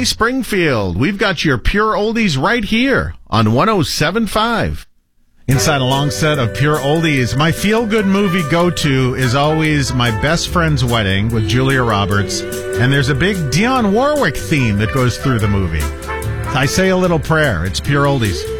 Springfield. We've got your pure oldies right here on 107.5. Inside a long set of pure oldies, my feel-good movie go-to is always My Best Friend's Wedding with Julia Roberts, and there's a big Dionne Warwick theme that goes through the movie. I say a little prayer. It's pure oldies.